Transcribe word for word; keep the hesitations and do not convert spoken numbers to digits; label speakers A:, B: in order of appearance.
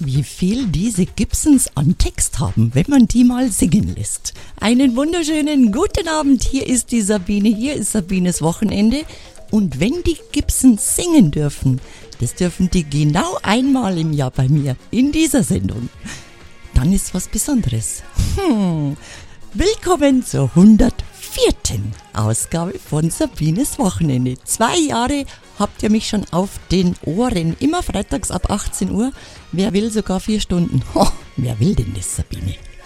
A: wie viel diese Gibsons an Text haben, wenn man die mal singen lässt. Einen wunderschönen guten Abend, hier ist die Sabine, hier ist Sabines Wochenende. Und wenn die Gibsons singen dürfen, das dürfen die genau einmal im Jahr bei mir in dieser Sendung, dann ist was Besonderes. Hm. Willkommen zur hundertvierten Ausgabe von Sabines Wochenende. Zwei Jahre habt ihr mich schon auf den Ohren, immer freitags ab achtzehn Uhr. Wer will sogar vier Stunden? Ho, wer will denn das, Sabine?